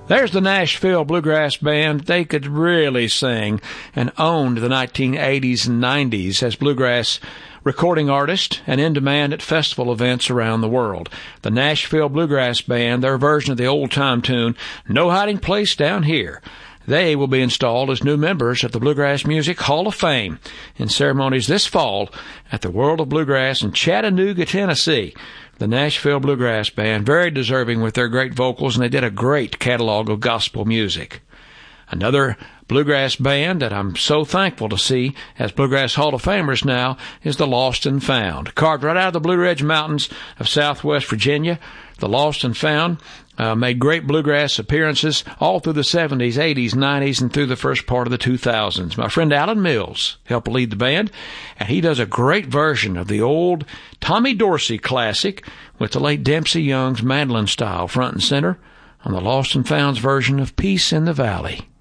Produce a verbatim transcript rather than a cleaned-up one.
There's the Nashville Bluegrass Band. They could really sing and owned the nineteen eighties and nineties as bluegrass recording artists and in demand at festival events around the world. The Nashville Bluegrass Band, their version of the old-time tune, No Hiding Place Down Here. They will be installed as new members of the Bluegrass Music Hall of Fame in ceremonies this fall at the World of Bluegrass in Chattanooga, Tennessee. The Nashville Bluegrass Band, very deserving with their great vocals, and they did a great catalog of gospel music. Another bluegrass band that I'm so thankful to see as Bluegrass Hall of Famers now is the Lost and Found. Carved right out of the Blue Ridge Mountains of southwest Virginia, the Lost and Found uh, made great bluegrass appearances all through the seventies, eighties, nineties, and through the first part of the two thousands. My friend Alan Mills helped lead the band, and he does a great version of the old Tommy Dorsey classic with the late Dempsey Young's mandolin style front and center on the Lost and Found's version of Peace in the Valley.